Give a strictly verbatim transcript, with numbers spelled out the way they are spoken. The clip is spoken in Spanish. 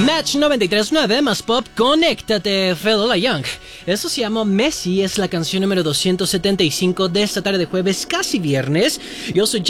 Match noventa y tres punto nueve más pop, conéctate, Fela Young. Eso se llama Messi, es la canción número doscientos setenta y cinco de esta tarde de jueves, casi viernes. Yo soy